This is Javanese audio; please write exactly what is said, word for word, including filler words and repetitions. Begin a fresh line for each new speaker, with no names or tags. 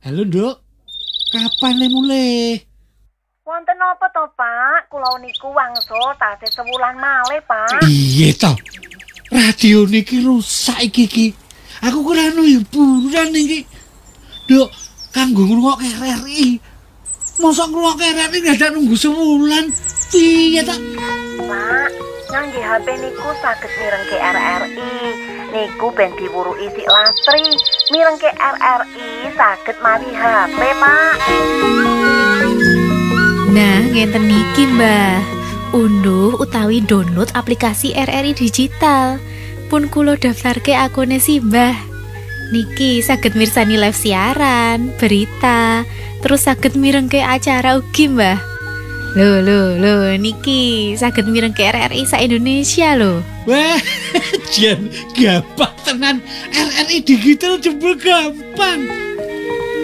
Halo, Nduk. Kapan le mulai?
Wonten napa to, Pak? Kula niku wangsul tasih sewulan malih, Pak.
Iya to. Radio niki rusak iki iki. Aku kurang hiburan iki. Nduk, kanggo ngrungokke R R I. Mosok ngrungokke R R I dadak nunggu sewulan. Piye ta?
Pak, ngangge H P niku saged mirengke R R I. Niku ben diwuruki sik lastri. Mirengke R R I saged mawi H P, Pak.
Nah, ngenten niki, Mbah. Unduh utawi download aplikasi R R I digital. Pun kula daftarke akune si Mbah. Niki saged mirsani live siaran, berita, terus saged mirengke acara ugi, Mbah. Lho lho lho niki saged mirengke R R I sa Indonesia lho.
Wah, jan gampang tenan. R R I digital jebul gampang.